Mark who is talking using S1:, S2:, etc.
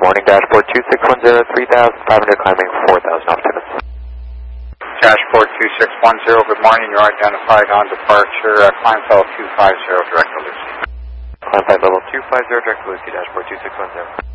S1: morning, dashboard 2610, 3,500, climbing 4,000 altitude.
S2: Dashboard 2610, good morning. You're identified on departure, climb level 250, direct to Lucy.
S1: Climb flight level 250, direct to Lucy, dashboard 2610.